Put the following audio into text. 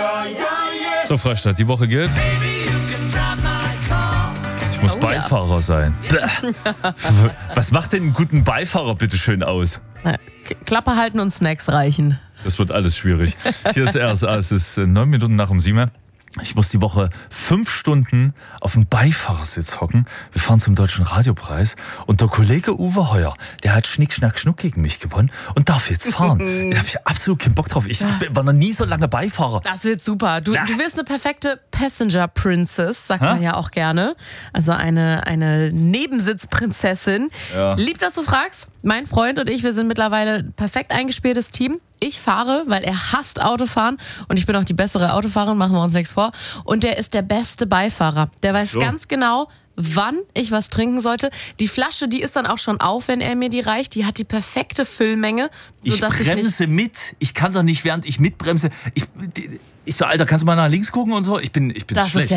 So, Freistadt, die Woche gilt. Ich muss Beifahrer sein. Was macht denn einen guten Beifahrer bitte schön aus? Klappe halten und Snacks reichen. Das wird alles schwierig. Hier ist RSA, es ist 9 Minuten nach um 7. Ich muss die Woche 5 Stunden auf dem Beifahrersitz hocken. Wir fahren zum Deutschen Radiopreis und der Kollege Uwe Heuer, der hat Schnick, Schnack, Schnuck gegen mich gewonnen und darf jetzt fahren. Da habe ich absolut keinen Bock drauf. Ich war noch nie so lange Beifahrer. Das wird super. Du wirst eine perfekte Passenger Princess, sagt man ja auch gerne. Also eine Nebensitzprinzessin. Ja. Lieb, dass du fragst. Mein Freund und ich, wir sind mittlerweile ein perfekt eingespieltes Team. Ich fahre, weil er hasst Autofahren und ich bin auch die bessere Autofahrerin, machen wir uns nichts vor. Und der ist der beste Beifahrer. Der weiß ganz genau, wann ich was trinken sollte. Die Flasche, die ist dann auch schon auf, wenn er mir die reicht. Die hat die perfekte Füllmenge. Ich bremse mit. Ich kann doch nicht, während ich mitbremse. Ich so, Alter, kannst du mal nach links gucken und so? Ich bin das schlecht. Ist